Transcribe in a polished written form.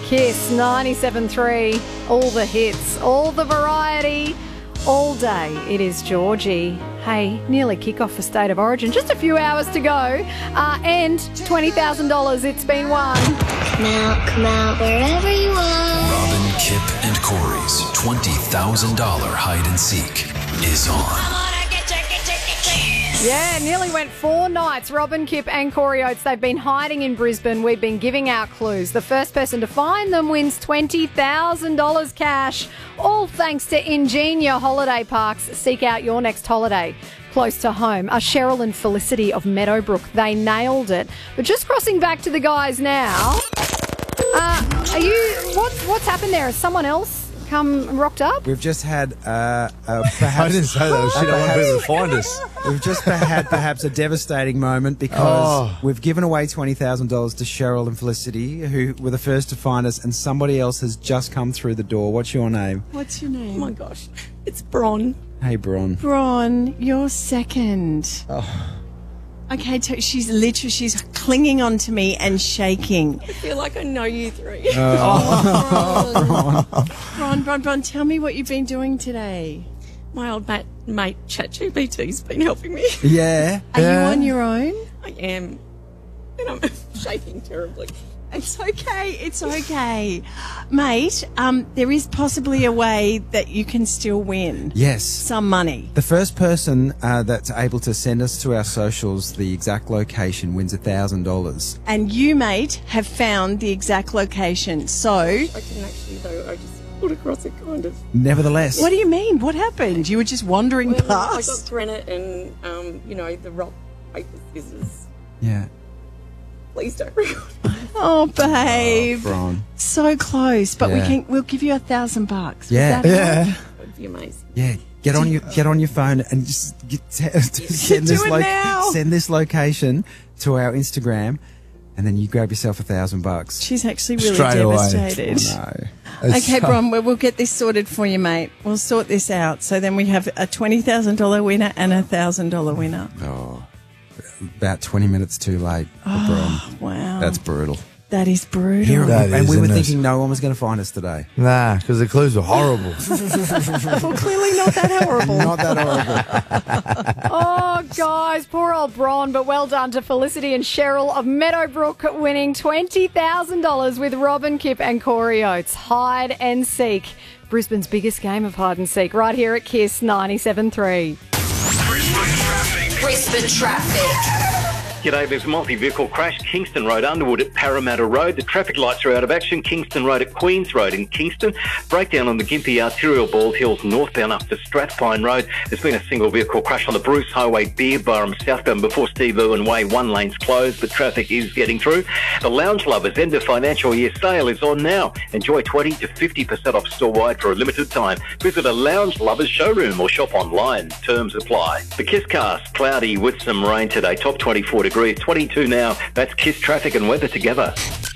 Kiss 97.3, all the hits, all the variety, all day. It is Georgie. Hey, nearly kick-off for State of Origin. Just a few hours to go. And $20,000 it's been won. Come out wherever you are. Robin, Kip and Corey's $20,000 hide and seek is on. Yeah, nearly went 4 nights. Robin, Kip and Corey Oates, they've been hiding in Brisbane. We've been giving out clues. The first person to find them wins $20,000 cash. All thanks to Ingenia Holiday Parks. Seek out your next holiday close to home. Cheryl and Felicity of Meadowbrook, they nailed it. But just crossing back to the guys now. What's happened there? Has someone else come rocked up? We've just had perhaps... I didn't say that. She don't want people to find us. We've just had perhaps a devastating moment because we've given away $20,000 to Cheryl and Felicity, who were the first to find us, and somebody else has just come through the door. What's your name? What's your name? Oh my gosh, it's Bron. Hey, Bron. Bron, you're second. Oh. Okay, she's clinging onto me and shaking. I feel like I know you three. Bron, tell me what you've been doing today. My old mate ChatGPT's been helping me. Yeah. Are you on your own? I am. And I'm shaking terribly. It's okay. Mate, there is possibly a way that you can still win. Yes. Some money. The first person that's able to send us to our socials the exact location wins $1,000. And you, mate, have found the exact location. So... I can actually, though, I just put across it kind of. Nevertheless. What do you mean? What happened? You were just wandering past? I got granite and, the rock, paper, scissors. Yeah. Please don't record. Oh, babe. Bron. So close, but Yeah. we'll give you $1,000. Yeah. That That'd be amazing. Yeah. Get on your phone and just send this location to our Instagram, and then you grab yourself $1,000. She's actually really Straight away. devastated. No. Okay, Bron, we'll get this sorted for you, mate. We'll sort this out. So then we have a $20,000 winner and a $1,000 winner. Oh, about 20 minutes too late for Bron. Wow. That's brutal. That is brutal. That And is, we were isn't it? thinking no one was going to find us today. Nah, because the clues were horrible. Well, clearly not that horrible. Not that horrible. Oh, guys, poor old Bron, but well done to Felicity and Cheryl of Meadowbrook winning $20,000 with Robin, Kip and Corey Oates. Hide and seek. Brisbane's biggest game of hide and seek right here at KISS 97.3. Brisbane traffic. G'day, there's a multi-vehicle crash, Kingston Road, Underwood at Parramatta Road. The traffic lights are out of action, Kingston Road at Queens Road in Kingston. Breakdown on the Gympie Arterial Bald Hills northbound up to Strathpine Road. There's been a single vehicle crash on the Bruce Highway, Beer Barham southbound before Steve Irwin Way. One lane's closed, but traffic is getting through. The Lounge Lovers end of financial year sale is on now. Enjoy 20 to 50% off store-wide for a limited time. Visit a Lounge Lovers showroom or shop online. Terms apply. The KISScast, cloudy with some rain today, top 24 degrees, 22 now. That's KISS traffic and weather together.